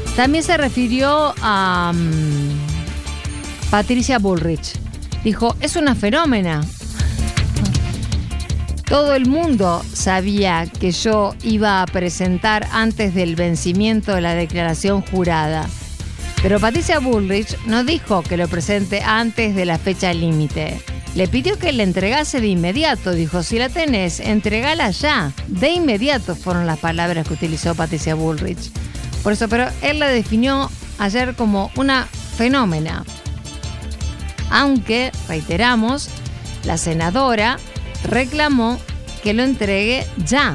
También se refirió a Patricia Bullrich. Dijo, es una fenómena. Todo el mundo sabía que yo iba a presentar antes del vencimiento de la declaración jurada. Pero Patricia Bullrich no dijo que lo presente antes de la fecha límite. Le pidió que le entregase de inmediato. Dijo, si la tenés, entregala ya. De inmediato fueron las palabras que utilizó Patricia Bullrich. Por eso, pero él la definió ayer como una fenómena. Aunque, reiteramos, la senadora reclamó que lo entregue ya.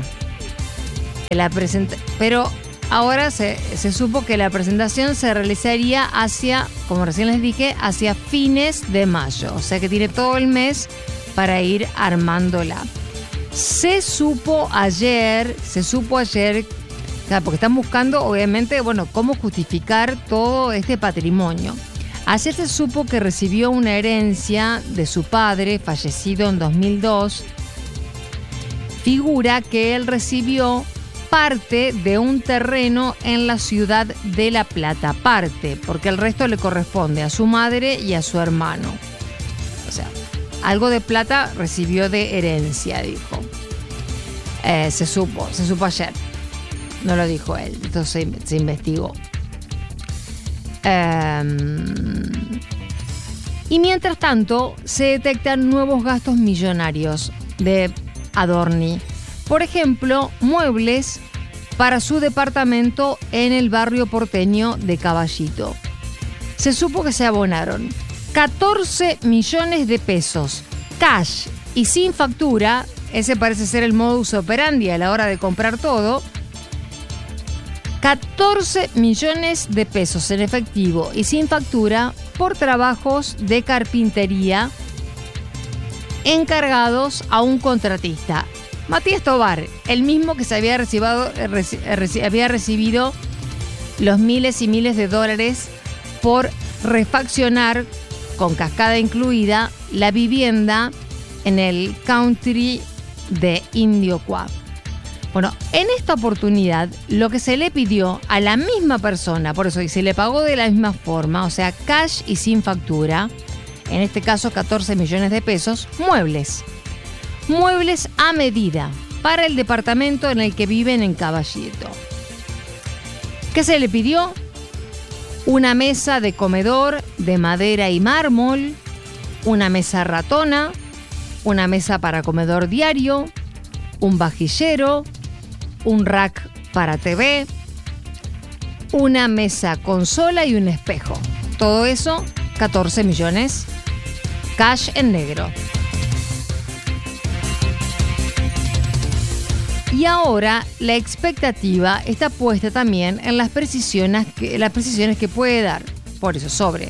Pero ahora se supo que la presentación se realizaría hacia, como recién les dije, hacia fines de mayo. O sea que tiene todo el mes para ir armándola. Se supo ayer, claro, porque están buscando, obviamente, cómo justificar todo este patrimonio. Ayer se supo que recibió una herencia de su padre, fallecido en 2002. Figura que él recibió parte de un terreno en la ciudad de La Plata, parte, porque el resto le corresponde a su madre y a su hermano. O sea, algo de plata recibió de herencia, dijo. Se supo ayer. No lo dijo él, entonces se investigó. Y mientras tanto, se detectan nuevos gastos millonarios de Adorni. Por ejemplo, muebles para su departamento en el barrio porteño de Caballito. Se supo que se abonaron 14 millones de pesos, cash y sin factura. Ese parece ser el modus operandi a la hora de comprar todo. 14 millones de pesos en efectivo y sin factura por trabajos de carpintería encargados a un contratista. Matías Tobar, el mismo que se había recibido los miles y miles de dólares por refaccionar, con cascada incluida, la vivienda en el country de Indiocuá. Bueno, en esta oportunidad, lo que se le pidió a la misma persona, por eso, y se le pagó de la misma forma, o sea, cash y sin factura, en este caso 14 millones de pesos, muebles. Muebles a medida para el departamento en el que viven en Caballito. ¿Qué se le pidió? Una mesa de comedor de madera y mármol, una mesa ratona, una mesa para comedor diario, un vajillero, un rack para TV, una mesa consola y un espejo. Todo eso, 14 millones, cash en negro. Y ahora la expectativa está puesta también en las precisiones que puede dar. Por eso, sobre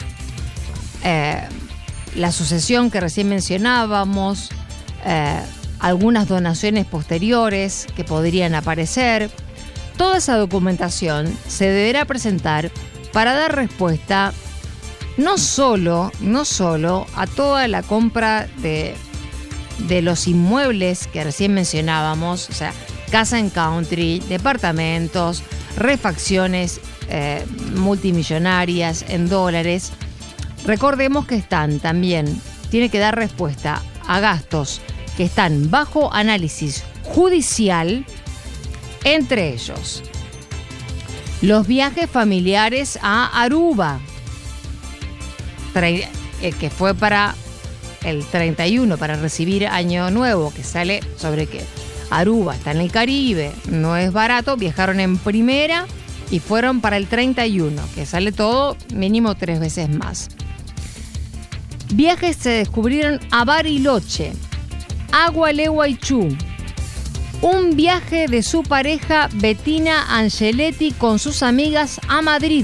la sucesión que recién mencionábamos, algunas donaciones posteriores que podrían aparecer. Toda esa documentación se deberá presentar para dar respuesta no solo a toda la compra de los inmuebles que recién mencionábamos, o sea, casa en country, departamentos, refacciones multimillonarias en dólares. Recordemos que tiene que dar respuesta a gastos que están bajo análisis judicial, entre ellos los viajes familiares a Aruba, que fue para el 31 para recibir Año Nuevo, que sale sobre que Aruba está en el Caribe, no es barato, viajaron en primera y fueron para el 31, que sale todo mínimo 3 veces más. Viajes se descubrieron a Bariloche, a Gualeguaychú, un viaje de su pareja Bettina Angeletti con sus amigas a Madrid,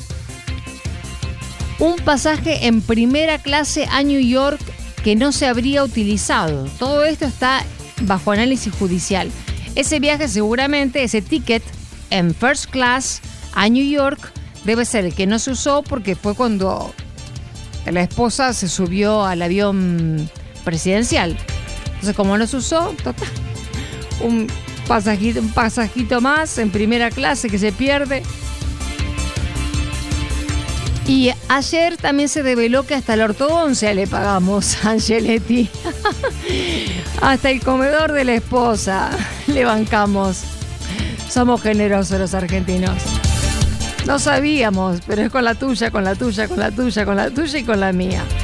un pasaje en primera clase a New York que no se habría utilizado. Todo esto está bajo análisis judicial. Ese viaje seguramente, ese ticket en first class a New York, debe ser el que no se usó porque fue cuando la esposa se subió al avión presidencial. Entonces, como no se usó, total, un pasajito más en primera clase que se pierde. Y ayer también se develó que hasta la ortodoncia le pagamos a Angeletti. Hasta el comedor de la esposa le bancamos. Somos generosos los argentinos. No sabíamos, pero es con la tuya, con la tuya, con la tuya, con la tuya y con la mía.